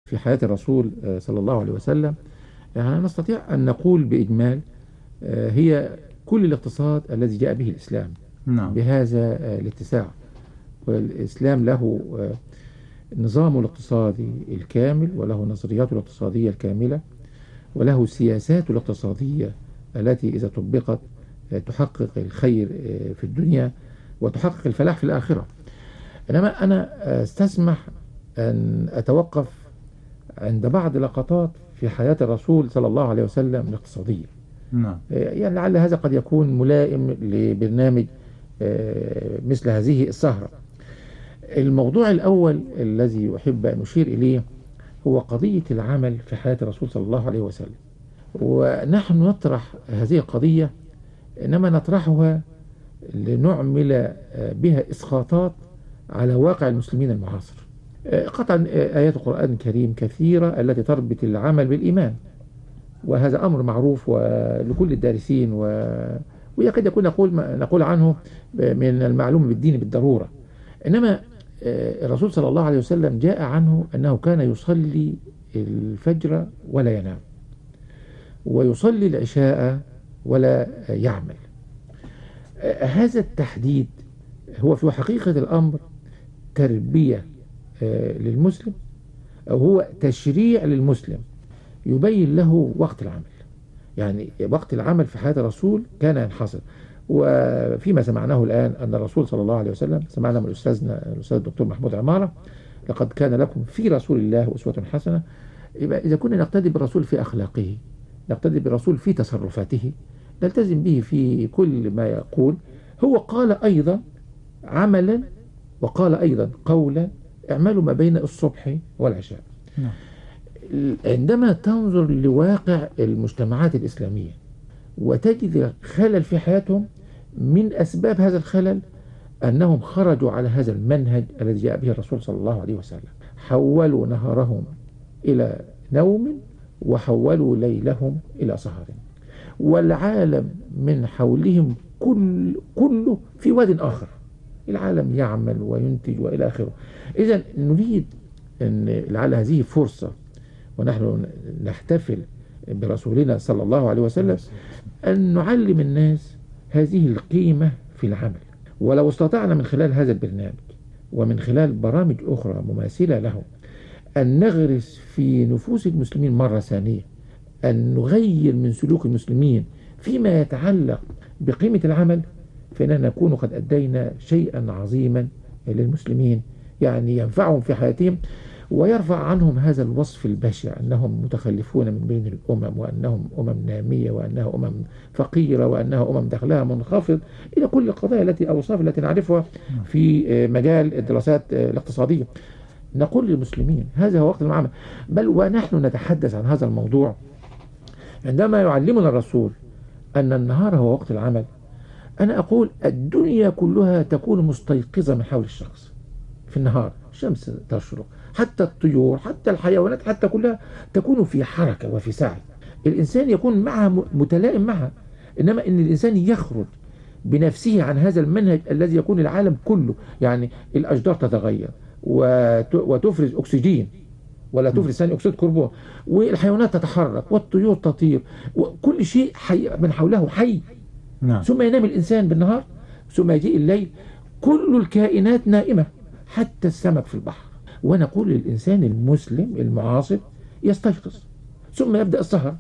في حياة الرسول صلى الله عليه وسلم، يعني نستطيع أن نقول بإجمال هي كل الاقتصاد الذي جاء به الإسلام نعم. بهذا الاتساع. والإسلام له نظامه الاقتصادي الكامل، وله نظرياته الاقتصادية الكاملة، وله سياساته الاقتصادية التي إذا طبقت تحقق الخير في الدنيا وتحقق الفلاح في الآخرة. إنما أنا استسمح أن أتوقف عند بعض لقطات في حياة الرسول صلى الله عليه وسلم الاقتصادية. نعم. يعني لعل هذا قد يكون ملائم لبرنامج مثل هذه السهرة. الموضوع الأول الذي أحب أن أشير إليه هو قضية العمل في حياة الرسول صلى الله عليه وسلم. ونحن نطرح هذه القضية، إنما نطرحها لنعمل بها إسقاطات على واقع المسلمين المعاصر. قطعا آيات القرآن الكريم كثيرة التي تربط العمل بالإيمان، وهذا أمر معروف ولكل الدارسين، ويكاد يكون نقول عنه من المعلوم بالدين بالضرورة. إنما الرسول صلى الله عليه وسلم جاء عنه أنه كان يصلي الفجر ولا ينام، ويصلي العشاء ولا يعمل. هذا التحديد هو في حقيقة الأمر تربية للمسلم، أو هو تشريع للمسلم يبين له وقت العمل. يعني وقت العمل في حياة الرسول كان ينحصر، وفيما سمعناه الآن أن الرسول صلى الله عليه وسلم، سمعنا من أستاذنا الأستاذ الدكتور محمود عمارة: لقد كان لكم في رسول الله أسوة حسنة. يبقى إذا كنا نقتدي بالرسول في أخلاقه، نقتدي بالرسول في تصرفاته، نلتزم به في كل ما يقول. هو قال أيضا عملا، وقال أيضا قولا: اعملوا ما بين الصبح والعشاء. نعم. عندما تنظر لواقع المجتمعات الإسلامية وتجد خلل في حياتهم، من أسباب هذا الخلل أنهم خرجوا على هذا المنهج الذي جاء به الرسول صلى الله عليه وسلم. حولوا نهارهم إلى نوم، وحولوا ليلهم إلى سهر، والعالم من حولهم كله في واد آخر. العالم يعمل وينتج وإلى آخره. إذن نريد أن لعل هذه فرصة، ونحن نحتفل برسولنا صلى الله عليه وسلم، أن نعلم الناس هذه القيمة في العمل. ولو استطعنا من خلال هذا البرنامج ومن خلال برامج أخرى مماثلة له أن نغرس في نفوس المسلمين مرة ثانية، أن نغير من سلوك المسلمين فيما يتعلق بقيمة العمل، فإننا نكون قد أدينا شيئا عظيما للمسلمين، يعني ينفعهم في حياتهم، ويرفع عنهم هذا الوصف البشع أنهم متخلفون من بين الأمم، وأنهم أمم نامية، وأنها أمم فقيرة، وأنها أمم دخلها منخفض، إلى كل القضايا الأوصاف التي نعرفها في مجال الدراسات الاقتصادية. نقول للمسلمين هذا هو وقت العمل. بل ونحن نتحدث عن هذا الموضوع عندما يعلمنا الرسول أن النهار هو وقت العمل. أنا أقول الدنيا كلها تكون مستيقظة من حول الشخص في النهار، الشمس تشرق، حتى الطيور، حتى الحيوانات، حتى كلها تكون في حركة وفي سعي. الإنسان يكون معها متلائم معها. إنما إن الإنسان يخرج بنفسه عن هذا المنهج الذي يكون العالم كله، يعني الأشجار تتغير وتفرز أكسجين ولا تفرز ثاني أكسيد كربون، والحيوانات تتحرك، والطيور تطير، وكل شيء حي من حوله حي. نعم. ثم ينام الإنسان بالنهار، ثم يجيء الليل، كل الكائنات نائمة حتى السمك في البحر. ونقول للإنسان المسلم المعاصر يستيقظ، ثم يبدأ السهر،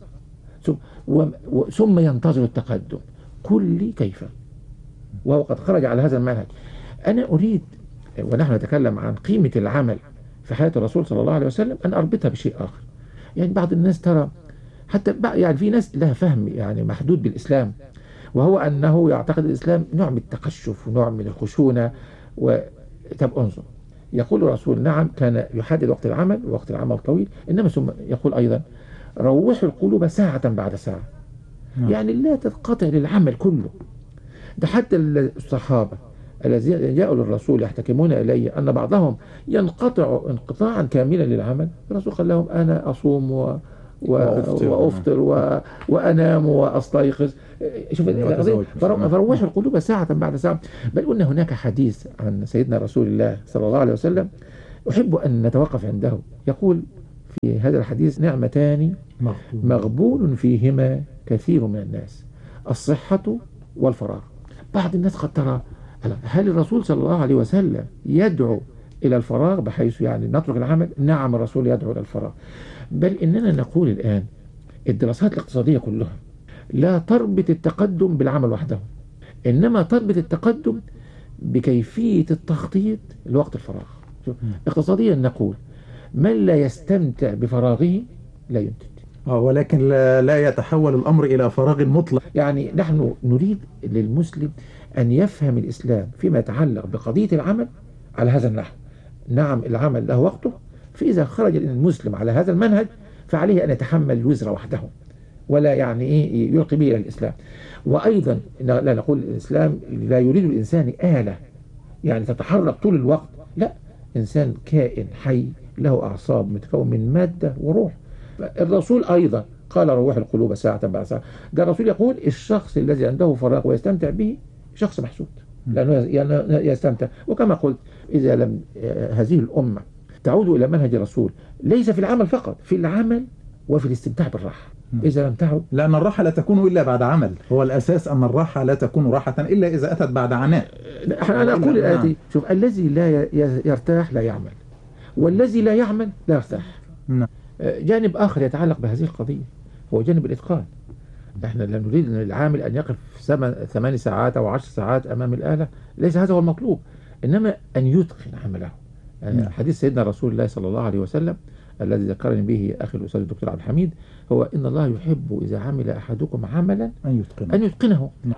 ثم ينتظر التقدم. قل لي كيف، وهو قد خرج على هذا المنهج. أنا أريد ونحن نتكلم عن قيمة العمل في حياة الرسول صلى الله عليه وسلم أن أربطها بشيء آخر. يعني بعض الناس ترى، حتى يعني في ناس لها فهم يعني محدود بالإسلام، وهو أنه يعتقد الإسلام نوع من التقشف ونوع من الخشونة. طب انظر، يقول الرسول نعم كان يحدد وقت العمل، ووقت العمل طويل، إنما ثم يقول أيضا: روحوا القلوب ساعة بعد ساعة. يعني لا تنقطع للعمل كله. ده حتى الصحابة الذين جاءوا للرسول يحتكمون إليه أن بعضهم ينقطع انقطاعا كاملا للعمل، الرسول قال لهم: أنا أصوم وأفطر وأنام وأستيقظ. شوف فروحوا القلوب ساعة بعد ساعة. بل قلنا هناك حديث عن سيدنا رسول الله صلى الله عليه وسلم أحب أن نتوقف عنده. يقول في هذا الحديث نعمتان مغبون فيهما كثير من الناس: الصحة والفراغ. بعض الناس قد ترى هل الرسول صلى الله عليه وسلم يدعو إلى الفراغ بحيث يعني نترك العمل؟ نعم، الرسول يدعو إلى الفراغ، بل إننا نقول الآن الدراسات الاقتصادية كلها لا تربط التقدم بالعمل وحده، إنما تربط التقدم بكيفية التخطيط لوقت الفراغ. اقتصاديا نقول من لا يستمتع بفراغه لا ينتج. ولكن لا يتحول الأمر إلى فراغ مطلق. يعني نحن نريد للمسلم أن يفهم الإسلام فيما يتعلق بقضية العمل على هذا النحو. نعم، العمل له وقته، فإذا خرج المسلم على هذا المنهج فعليه أن يتحمل الوزر وحده ولا يعني إيه يلقي به إلى الإسلام. وأيضا لا نقول الإسلام لا يريد الإنسان آلة يعني تتحرك طول الوقت، لا، إنسان كائن حي له أعصاب متكون من مادة وروح. الرسول أيضا قال: روح القلوب ساعة بعد ساعة. ده الرسول يقول الشخص الذي عنده فراغ ويستمتع به شخص محسود لأنه يستمتع. وكما قلت إذا لم هذه الأمة تعود إلى منهج الرسول ليس في العمل فقط، في العمل وفي الاستمتاع بالراحة، إذا لم تعد، لأن الراحة لا تكون إلا بعد عمل. هو الأساس أن الراحة لا تكون راحة إلا إذا أتت بعد عناء. أنا أقول الآتي: شوف، الذي لا يرتاح لا يعمل، والذي لا يعمل لا يرتاح. جانب آخر يتعلق بهذه القضية هو جانب الإتقان. نحن لا نريد أن العامل أن يقف 8 ساعات أو 10 ساعات أمام الآلة، ليس هذا هو المطلوب، إنما أن يتقن عمله. حديث سيدنا رسول الله صلى الله عليه وسلم الذي ذكرني به أخي الأستاذ الدكتور عبد الحميد هو: إن الله يحب إذا عمل أحدكم عملا أن يتقنه.